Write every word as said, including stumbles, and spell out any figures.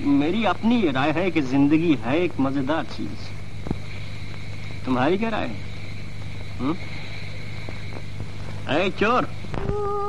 मेरी अपनी ये राय है कि जिंदगी है एक मजेदार चीज। तुम्हारी क्या राय है? हम्म? ऐ चोर,